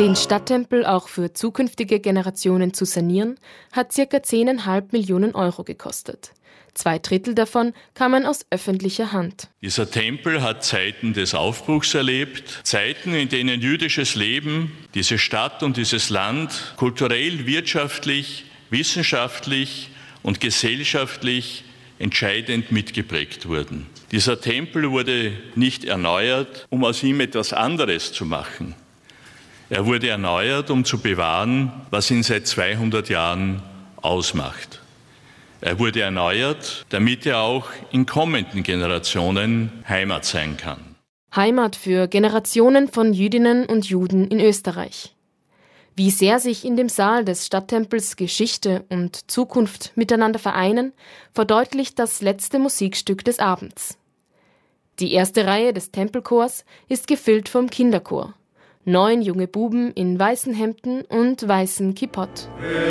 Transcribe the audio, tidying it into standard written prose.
Den Stadttempel auch für zukünftige Generationen zu sanieren, hat ca. 10,5 Millionen Euro gekostet. 2/3 davon kamen aus öffentlicher Hand. Dieser Tempel hat Zeiten des Aufbruchs erlebt, Zeiten, in denen jüdisches Leben, diese Stadt und dieses Land kulturell, wirtschaftlich, wissenschaftlich und gesellschaftlich entscheidend mitgeprägt wurden. Dieser Tempel wurde nicht erneuert, um aus ihm etwas anderes zu machen. Er wurde erneuert, um zu bewahren, was ihn seit 200 Jahren ausmacht. Er wurde erneuert, damit er auch in kommenden Generationen Heimat sein kann. Heimat für Generationen von Jüdinnen und Juden in Österreich. Wie sehr sich in dem Saal des Stadttempels Geschichte und Zukunft miteinander vereinen, verdeutlicht das letzte Musikstück des Abends. Die erste Reihe des Tempelchors ist gefüllt vom Kinderchor. 9 junge Buben in weißen Hemden und weißen Kippot.